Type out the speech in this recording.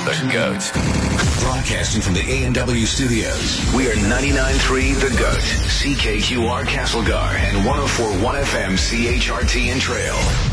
The GOAT. Broadcasting from the A&W studios. We are 99.3 The GOAT, CKQR Castlegar, and 104.1 FM CHRT in Trail.